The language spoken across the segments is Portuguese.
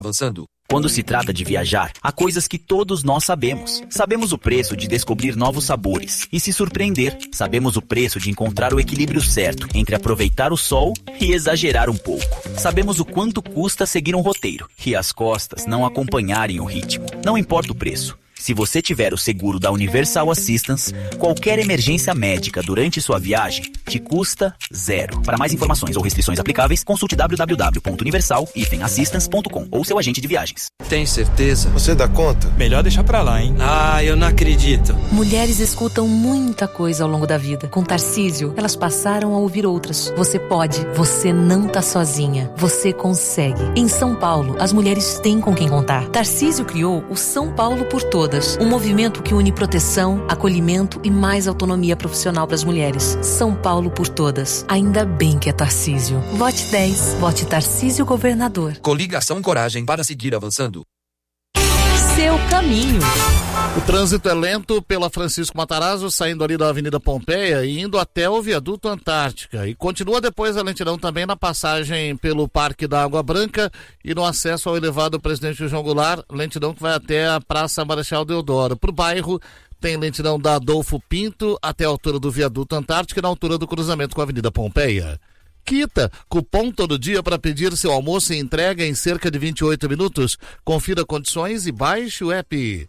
Avançando. Quando se trata de viajar, há coisas que todos nós sabemos. Sabemos o preço de descobrir novos sabores e se surpreender. Sabemos o preço de encontrar o equilíbrio certo entre aproveitar o sol e exagerar um pouco. Sabemos o quanto custa seguir um roteiro e as costas não acompanharem o ritmo. Não importa o preço. Se você tiver o seguro da Universal Assistance, qualquer emergência médica durante sua viagem te custa zero. Para mais informações ou restrições aplicáveis, consulte www.universal-assistance.com ou seu agente de viagens. Tem certeza? Você dá conta? Melhor deixar pra lá, hein? Ah, eu não acredito. Mulheres escutam muita coisa ao longo da vida. Com Tarcísio, elas passaram a ouvir outras. Você pode, você não tá sozinha. Você consegue. Em São Paulo, as mulheres têm com quem contar. Tarcísio criou o São Paulo por Todas. Um movimento que une proteção, acolhimento e mais autonomia profissional para as mulheres. São Paulo por Todas. Ainda bem que é Tarcísio. Vote 10. Vote Tarcísio Governador. Coligação Coragem para seguir avançando. Seu caminho. O trânsito é lento pela Francisco Matarazzo, saindo ali da Avenida Pompeia e indo até o Viaduto Antártica. E continua depois a lentidão também na passagem pelo Parque da Água Branca e no acesso ao elevado Presidente João Goulart, lentidão que vai até a Praça Marechal Deodoro. Pro bairro tem lentidão da Adolfo Pinto até a altura do Viaduto Antártica e na altura do cruzamento com a Avenida Pompeia. Quita, cupom todo dia para pedir seu almoço e entrega em cerca de 28 minutos. Confira condições e baixe o app.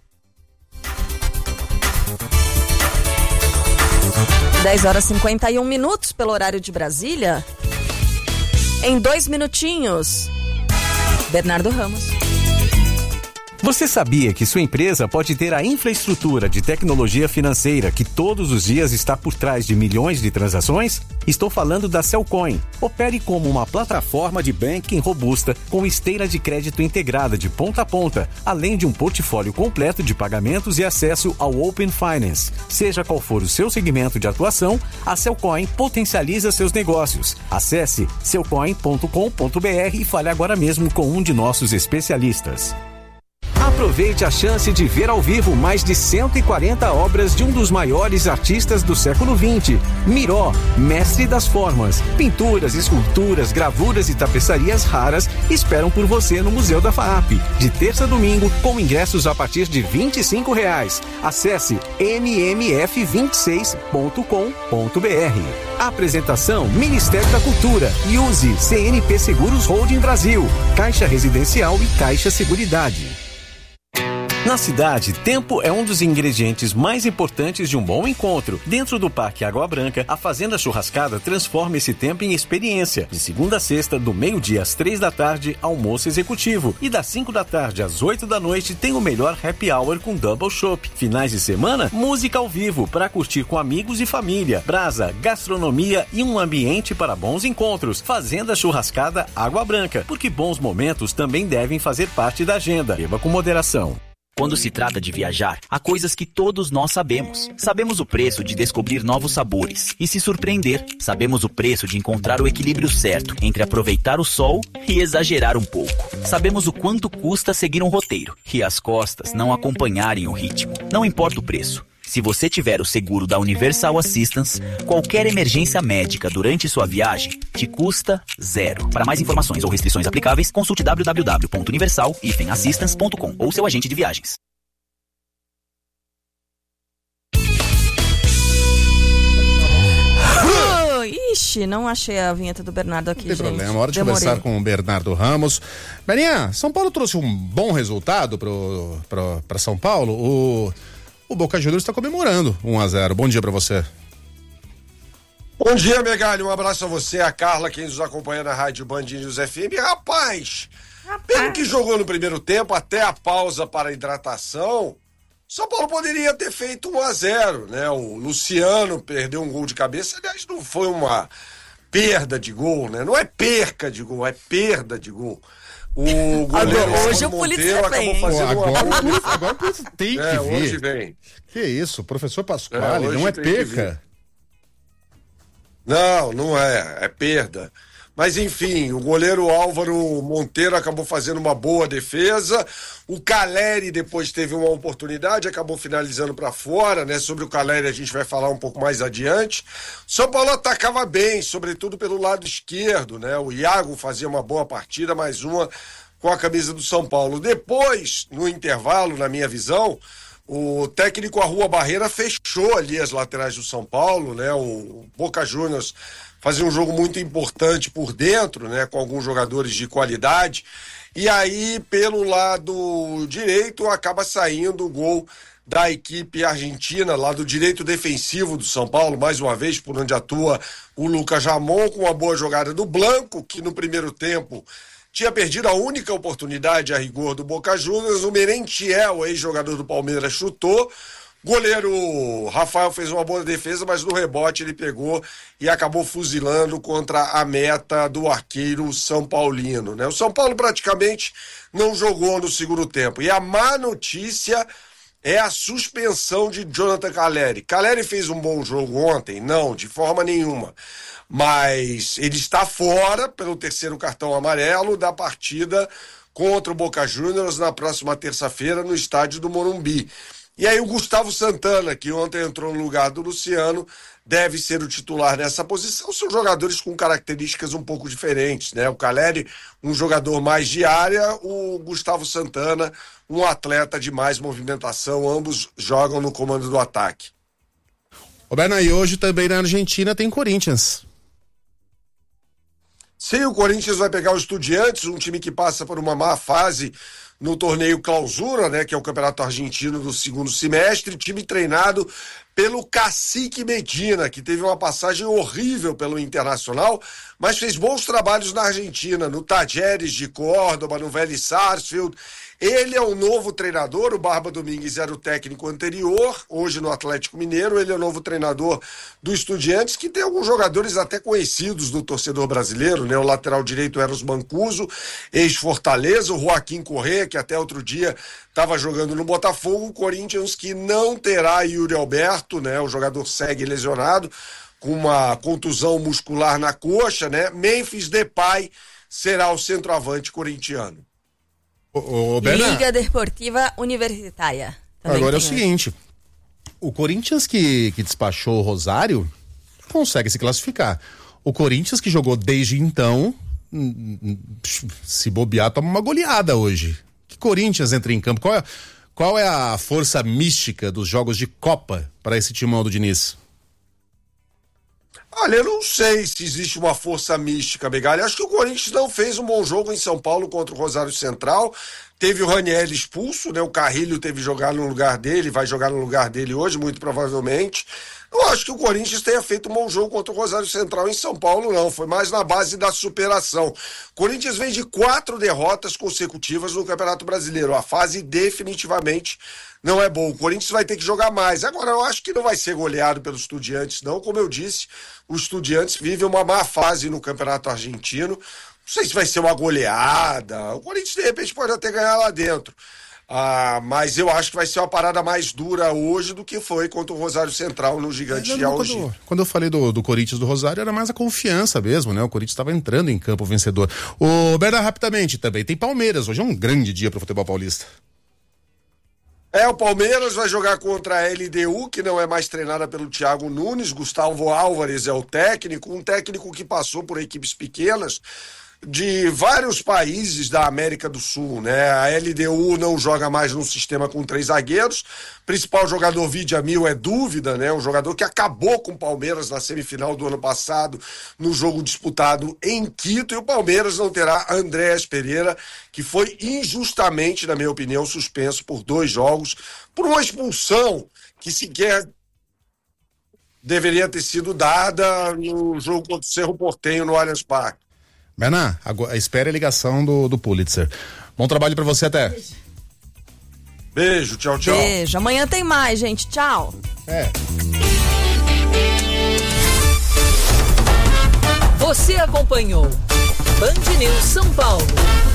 10h51 pelo horário de Brasília. Em 2 minutinhos, Bernardo Ramos. Você sabia que sua empresa pode ter a infraestrutura de tecnologia financeira que todos os dias está por trás de milhões de transações? Estou falando da Cellcoin. Opere como uma plataforma de banking robusta com esteira de crédito integrada de ponta a ponta, além de um portfólio completo de pagamentos e acesso ao Open Finance. Seja qual for o seu segmento de atuação, a Cellcoin potencializa seus negócios. Acesse cellcoin.com.br e fale agora mesmo com um de nossos especialistas. Aproveite a chance de ver ao vivo mais de 140 obras de um dos maiores artistas do século XX, Miró, mestre das formas. Pinturas, esculturas, gravuras e tapeçarias raras esperam por você no Museu da FAAP, de terça a domingo, com ingressos a partir de R$25. Acesse mmf26.com.br. Apresentação Ministério da Cultura e use CNP Seguros Holding Brasil, Caixa Residencial e Caixa Seguridade. Na cidade, tempo é um dos ingredientes mais importantes de um bom encontro. Dentro do Parque Água Branca, a Fazenda Churrascada transforma esse tempo em experiência. De segunda a sexta, do meio-dia às 3 da tarde, almoço executivo. E das 5 da tarde às 8 da noite, tem o melhor happy hour com double chopp. Finais de semana, música ao vivo para curtir com amigos e família. Brasa, gastronomia e um ambiente para bons encontros. Fazenda Churrascada Água Branca, porque bons momentos também devem fazer parte da agenda. Beba com moderação. Quando se trata de viajar, há coisas que todos nós sabemos. Sabemos o preço de descobrir novos sabores e se surpreender. Sabemos o preço de encontrar o equilíbrio certo entre aproveitar o sol e exagerar um pouco. Sabemos o quanto custa seguir um roteiro e as costas não acompanharem o ritmo. Não importa o preço. Se você tiver o seguro da Universal Assistance, qualquer emergência médica durante sua viagem te custa zero. Para mais informações ou restrições aplicáveis, consulte www.universal-assistance.com ou seu agente de viagens. Ixi, não achei a vinheta do Bernardo aqui, gente. Não tem problema, hora de conversar com o Bernardo Ramos. Beninha, São Paulo trouxe um bom resultado para São Paulo. O Boca Juniors está comemorando 1-0. Bom dia para você. Bom dia, Megali. Um abraço a você, a Carla, quem nos acompanha na Rádio Band News FM. Rapaz, pelo que jogou no primeiro tempo, até a pausa para a hidratação, São Paulo poderia ter feito 1-0, né? O Luciano perdeu um gol de cabeça. Aliás, não foi uma perda de gol, né? Não é perca de gol, é perda de gol. O goleiro hoje o Monteiro acabou fazendo agora tem que ver. Hoje vem. Que isso, professor Pasquale, não é perca. Não é perda. Mas enfim, o goleiro Álvaro Monteiro acabou fazendo uma boa defesa. O Caleri depois teve uma oportunidade, acabou finalizando para fora, né? Sobre o Caleri a gente vai falar um pouco mais adiante. São Paulo atacava bem, sobretudo pelo lado esquerdo, né? O Iago fazia uma boa partida, mais uma com a camisa do São Paulo. Depois, no intervalo, na minha visão, o técnico Arrua Barreira fechou ali as laterais do São Paulo, né? O Boca Juniors fazia um jogo muito importante por dentro, né? Com alguns jogadores de qualidade. E aí, pelo lado direito, acaba saindo o gol da equipe argentina, lado direito defensivo do São Paulo, mais uma vez, por onde atua o Lucas Ramon, com uma boa jogada do Blanco, que no primeiro tempo tinha perdido a única oportunidade a rigor do Boca Juniors. O Merentiel, ex-jogador do Palmeiras, chutou. Goleiro Rafael fez uma boa defesa, mas no rebote ele pegou e acabou fuzilando contra a meta do arqueiro São Paulino, né? O São Paulo praticamente não jogou no segundo tempo. E a má notícia é a suspensão de Jonathan Calleri. Calleri fez um bom jogo ontem? Não, de forma nenhuma. Mas ele está fora pelo terceiro cartão amarelo da partida contra o Boca Juniors na próxima terça-feira no estádio do Morumbi. E aí o Gustavo Santana, que ontem entrou no lugar do Luciano, deve ser o titular nessa posição. São jogadores com características um pouco diferentes, né? O Calleri, um jogador mais de área, o Gustavo Santana, um atleta de mais movimentação. Ambos jogam no comando do ataque. Roberto, e hoje também na Argentina tem Corinthians. Sim, o Corinthians vai pegar o Estudiantes, um time que passa por uma má fase no torneio Clausura, né, que é o campeonato argentino do segundo semestre, time treinado pelo Cacique Medina, que teve uma passagem horrível pelo Internacional, mas fez bons trabalhos na Argentina, no Talleres de Córdoba, no Vélez Sarsfield. Ele é o novo treinador, o Barba Domingues era o técnico anterior, hoje no Atlético Mineiro. Ele é o novo treinador do Estudiantes, que tem alguns jogadores até conhecidos do torcedor brasileiro, né? O lateral direito Eros Mancuso, ex-Fortaleza, o Joaquim Corrêa, que até outro dia estava jogando no Botafogo. O Corinthians que não terá Yuri Alberto, né? O jogador segue lesionado, com uma contusão muscular na coxa, né? Memphis Depay será o centroavante corintiano. Liga Desportiva Universitária. Agora é o seguinte, o Corinthians que despachou o Rosário consegue se classificar. O Corinthians que jogou desde então, se bobear, toma uma goleada hoje. Que Corinthians entra em campo? Qual é a força mística dos jogos de Copa para esse timão do Diniz? Olha, eu não sei se existe uma força mística, Megali. Acho que o Corinthians não fez um bom jogo em São Paulo contra o Rosário Central. Teve o Raniel expulso, né? O Carrilho teve que jogar no lugar dele, vai jogar no lugar dele hoje, muito provavelmente. Eu acho que o Corinthians tenha feito um bom jogo contra o Rosário Central em São Paulo, não. Foi mais na base da superação. O Corinthians vem de 4 derrotas consecutivas no Campeonato Brasileiro. A fase definitivamente não é boa. O Corinthians vai ter que jogar mais. Agora, eu acho que não vai ser goleado pelos Estudiantes, não. Como eu disse, os Estudiantes vivem uma má fase no Campeonato Argentino. Não sei se vai ser uma goleada. O Corinthians, de repente, pode até ganhar lá dentro. Mas eu acho que vai ser uma parada mais dura hoje do que foi contra o Rosário Central no Gigante de Algi. Quando eu falei do Corinthians do Rosário, era mais a confiança mesmo, né? O Corinthians estava entrando em campo vencedor. O Berna, rapidamente, também tem Palmeiras. Hoje é um grande dia para o futebol paulista. O Palmeiras vai jogar contra a LDU, que não é mais treinada pelo Thiago Nunes. Gustavo Álvares é o técnico, um técnico que passou por equipes pequenas de vários países da América do Sul, né? A LDU não joga mais num sistema com 3 zagueiros. Principal jogador Vidiamil é dúvida, né? Um jogador que acabou com o Palmeiras na semifinal do ano passado, no jogo disputado em Quito. E o Palmeiras não terá Andréas Pereira, que foi injustamente, na minha opinião, suspenso por 2 jogos, por uma expulsão que sequer deveria ter sido dada no jogo contra o Cerro Porteño no Allianz Parque. Berna, espere a ligação do Pulitzer. Bom trabalho pra você, até. Beijo, tchau, tchau. Beijo, amanhã tem mais, gente, tchau. Você acompanhou Band News São Paulo.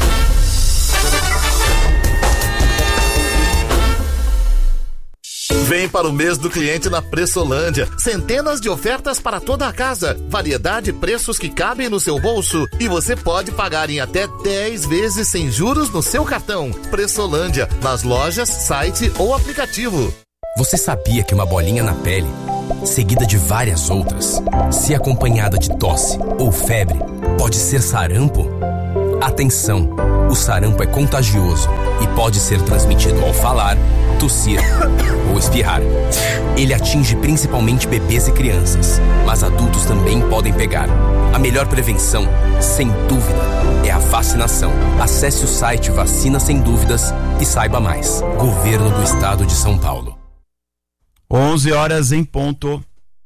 Vem para o mês do cliente na Pressolândia. Centenas de ofertas para toda a casa. Variedade e preços que cabem no seu bolso. E você pode pagar em até 10 vezes sem juros no seu cartão. Pressolândia, nas lojas, site ou aplicativo. Você sabia que uma bolinha na pele, seguida de várias outras, se acompanhada de tosse ou febre, pode ser sarampo? Atenção! O sarampo é contagioso e pode ser transmitido ao falar, tossir ou espirrar. Ele atinge principalmente bebês e crianças, mas adultos também podem pegar. A melhor prevenção, sem dúvida, é a vacinação. Acesse o site Vacina Sem Dúvidas e saiba mais. Governo do Estado de São Paulo. 11 horas em ponto.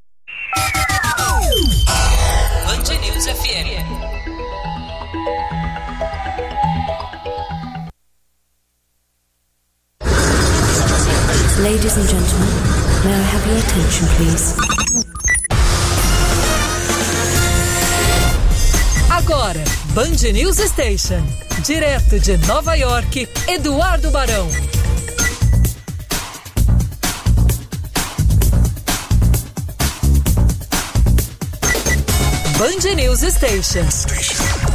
Band News FM. Ladies and gentlemen, may I have your attention, please? Agora, Band News Station. Direto de Nova York, Eduardo Barão. Band News Station.